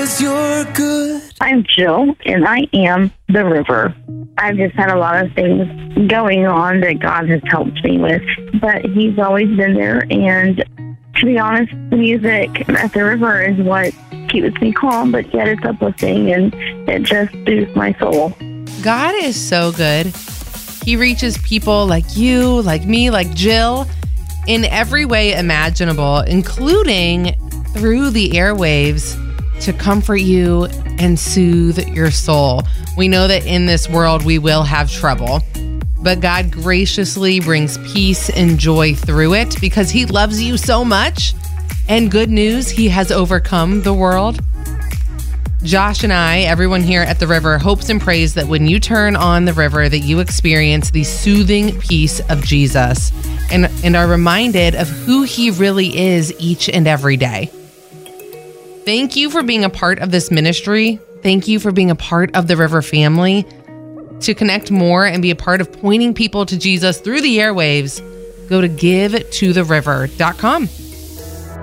'cause you're good. I'm Jill, and I am the river. I've just had a lot of things going on that God has helped me with, but He's always been there. And to be honest, the music at the river is what keeps me calm, but yet it's uplifting, and it just boosts my soul. God is so good. He reaches people like you, like me, like Jill, in every way imaginable, including through the airwaves to comfort you and soothe your soul. We know that in this world we will have trouble, but God graciously brings peace and joy through it because He loves you so much. And good news, He has overcome the world. Josh and I, everyone here at the river, hopes and prays that when you turn on the river, that you experience the soothing peace of Jesus and are reminded of who He really is each and every day. Thank you for being a part of this ministry. Thank you for being a part of the River family. To connect more and be a part of pointing people to Jesus through the airwaves, go to givetotheriver.com.